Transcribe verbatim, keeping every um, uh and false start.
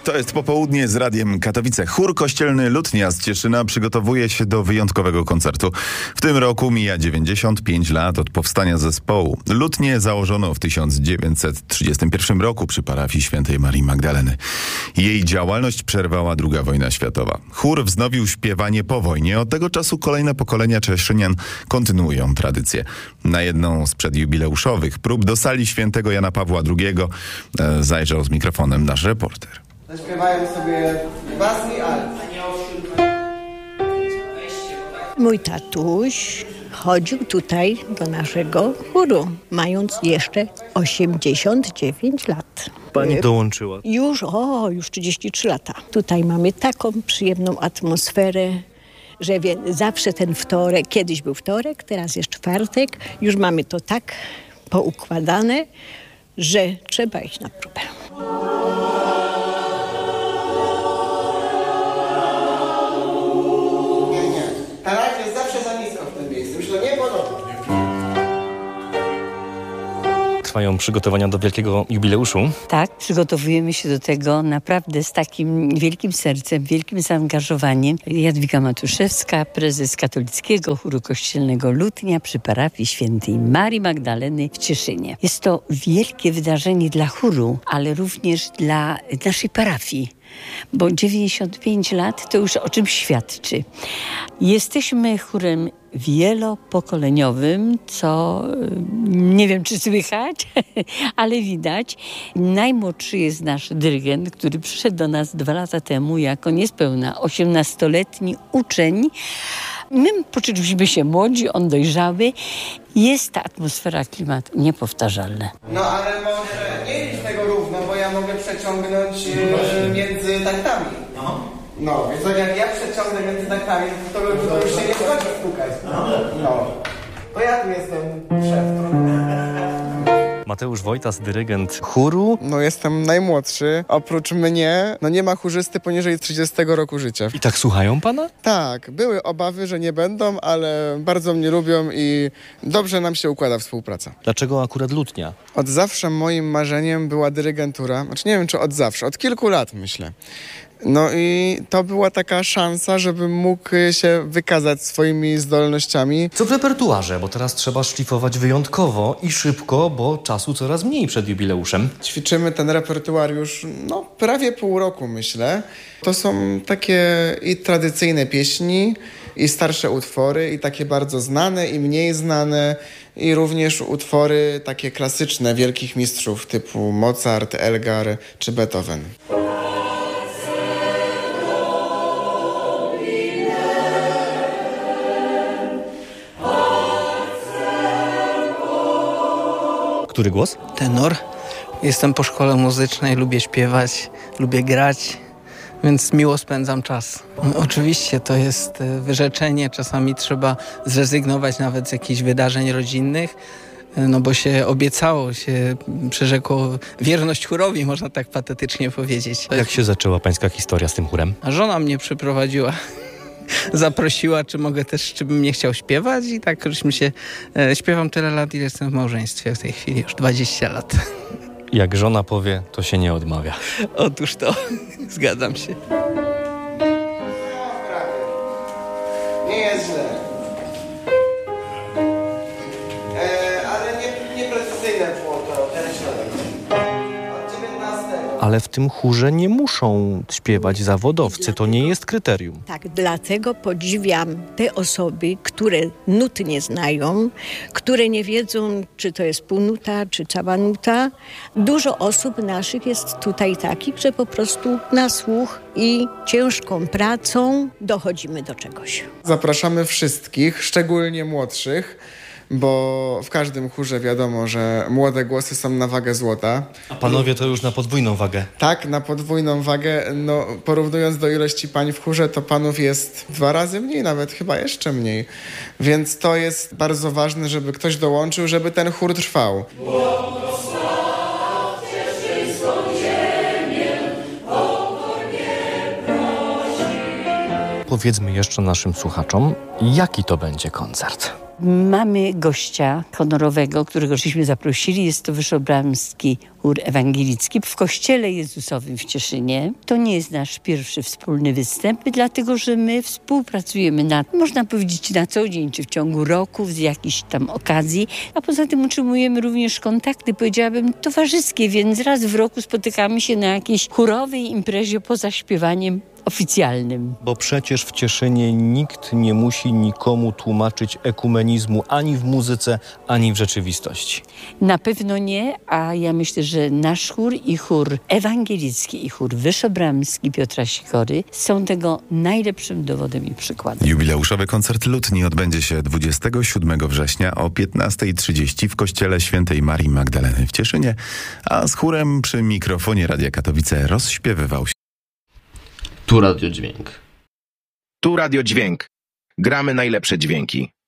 To jest popołudnie z Radiem Katowice. Chór kościelny Lutnia z Cieszyna przygotowuje się do wyjątkowego koncertu. W tym roku mija dziewięćdziesiąt pięć lat od powstania zespołu. Lutnię założono w tysiąc dziewięćset trzydziestym pierwszym roku przy parafii Świętej Marii Magdaleny. Jej działalność przerwała druga wojna światowa. Chór wznowił śpiewanie po wojnie. Od tego czasu kolejne pokolenia Cieszynian kontynuują tradycję. Na jedną z przedjubileuszowych prób do sali Świętego Jana Pawła drugiego e, zajrzał z mikrofonem nasz reporter. Zaśpiewają sobie bas i alt. Mój tatuś chodził tutaj do naszego chóru, mając jeszcze osiemdziesiąt dziewięć lat. Pani dołączyła? Już, o, już trzydzieści trzy lata. Tutaj mamy taką przyjemną atmosferę, że wie, zawsze ten wtorek, kiedyś był wtorek, teraz jest czwartek, już mamy to tak poukładane, że trzeba iść na próbę. Ta live jest zawsze za nisko w tym miejscu. Już to nie podoba. Trwają przygotowania do wielkiego jubileuszu. Tak, przygotowujemy się do tego naprawdę z takim wielkim sercem, wielkim zaangażowaniem. Jadwiga Matuszewska, prezes Katolickiego Chóru Kościelnego Lutnia przy parafii Świętej Marii Magdaleny w Cieszynie. Jest to wielkie wydarzenie dla chóru, ale również dla naszej parafii. Bo dziewięćdziesiąt pięć lat to już o czym świadczy. Jesteśmy chórem wielopokoleniowym, co nie wiem, czy słychać, ale widać. Najmłodszy jest nasz dyrygent, który przyszedł do nas dwa lata temu jako niespełna osiemnastoletni uczeń. My poczuliśmy się młodzi, on dojrzały. Jest ta atmosfera, klimat niepowtarzalny. No ale może nie idź tego równo, bo ja mogę przeciągnąć e, między taktami. No. No, więc tak jak ja przeciągnę między taktami, to, to, to już się nie skończy pukać. No. To ja tu jestem szef. Mateusz Wojtas, dyrygent chóru. No jestem najmłodszy. Oprócz mnie, no nie ma chórzysty poniżej trzydziestego roku życia. I tak słuchają pana? Tak, były obawy, że nie będą, ale bardzo mnie lubią i dobrze nam się układa współpraca. Dlaczego akurat Lutnia? Od zawsze moim marzeniem była dyrygentura. Znaczy nie wiem, czy od zawsze, od kilku lat myślę. No i to była taka szansa, żebym mógł się wykazać swoimi zdolnościami. Co w repertuarze? Bo teraz trzeba szlifować wyjątkowo i szybko, bo czasu coraz mniej przed jubileuszem. Ćwiczymy ten repertuar już no, prawie pół roku, myślę. To są takie i tradycyjne pieśni, i starsze utwory, i takie bardzo znane, i mniej znane, i również utwory takie klasyczne wielkich mistrzów typu Mozart, Elgar czy Beethoven. Który głos? Tenor. Jestem po szkole muzycznej, lubię śpiewać, lubię grać, więc miło spędzam czas. No, oczywiście to jest wyrzeczenie, czasami trzeba zrezygnować nawet z jakichś wydarzeń rodzinnych, no bo się obiecało, się przyrzekło wierność chórowi, można tak patetycznie powiedzieć. Jak się zaczęła pańska historia z tym chórem? A żona mnie przyprowadziła. Zaprosiła, czy mogę też, czy bym nie chciał śpiewać i tak żeśmy się, e, śpiewam tyle lat, ile jestem w małżeństwie w tej chwili, już dwadzieścia lat. Jak żona powie, to się nie odmawia. Otóż to, zgadzam się. No, prawie. Nie jest źle. E, ale nie, nieprecyzyjne było to, ten środek. Od dziewiętnastego. Ale w tym chórze nie muszą śpiewać zawodowcy, to nie jest kryterium. Tak, dlatego podziwiam te osoby, które nut nie znają, które nie wiedzą, czy to jest półnuta, czy cała nuta. Dużo osób naszych jest tutaj takich, że po prostu na słuch i ciężką pracą dochodzimy do czegoś. Zapraszamy wszystkich, szczególnie młodszych, bo w każdym chórze wiadomo, że młode głosy są na wagę złota. A panowie to już na podwójną wagę. Tak, na podwójną wagę. No, porównując do ilości pań w chórze, to panów jest dwa razy mniej, nawet chyba jeszcze mniej. Więc to jest bardzo ważne, żeby ktoś dołączył, żeby ten chór trwał. Powiedzmy jeszcze naszym słuchaczom, jaki to będzie koncert. Mamy gościa honorowego, którego żeśmy zaprosili. Jest to Wyszobramski Chór Ewangelicki w Kościele Jezusowym w Cieszynie. To nie jest nasz pierwszy wspólny występ, dlatego że my współpracujemy na, można powiedzieć, na co dzień, czy w ciągu roku, z jakichś tam okazji. A poza tym utrzymujemy również kontakty, powiedziałabym, towarzyskie, więc raz w roku spotykamy się na jakiejś chórowej imprezie poza śpiewaniem oficjalnym. Bo przecież w Cieszynie nikt nie musi nikomu tłumaczyć ekumenizmu ani w muzyce, ani w rzeczywistości. Na pewno nie, a ja myślę, że nasz chór i chór ewangelicki i chór wyszobramski Piotra Sikory są tego najlepszym dowodem i przykładem. Jubileuszowy koncert Lutni odbędzie się dwudziestego siódmego września o piętnastej trzydzieści w Kościele Świętej Marii Magdaleny w Cieszynie, a z chórem przy mikrofonie Radia Katowice rozśpiewywał się Tu Radio Dźwięk. Tu Radio Dźwięk. Gramy najlepsze dźwięki.